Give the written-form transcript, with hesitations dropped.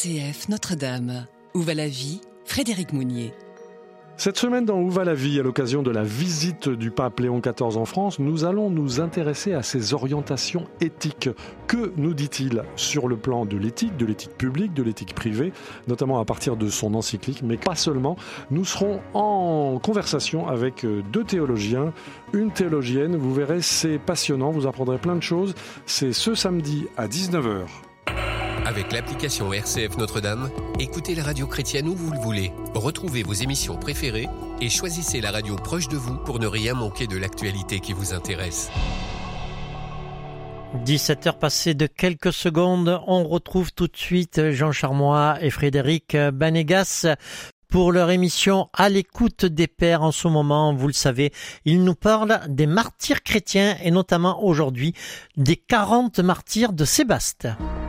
RCF Notre-Dame. Où va la vie? Frédéric Mounier. Cette semaine dans Où va la vie, à l'occasion de la visite du pape Léon XIV en France, nous allons nous intéresser à ses orientations éthiques. Que nous dit-il sur le plan de l'éthique publique, de l'éthique privée, notamment à partir de son encyclique, mais pas seulement. Nous serons en conversation avec deux théologiens, une théologienne. Vous verrez, c'est passionnant, vous apprendrez plein de choses. C'est ce samedi à 19h. Avec l'application RCF Notre-Dame, écoutez la radio chrétienne où vous le voulez. Retrouvez vos émissions préférées et choisissez la radio proche de vous pour ne rien manquer de l'actualité qui vous intéresse. 17h passées de quelques secondes, on retrouve tout de suite Jean Charmois et Frédéric Banégas pour leur émission À l'écoute des pères. En ce moment, vous le savez, ils nous parlent des martyrs chrétiens et notamment aujourd'hui des 40 martyrs de Sébaste.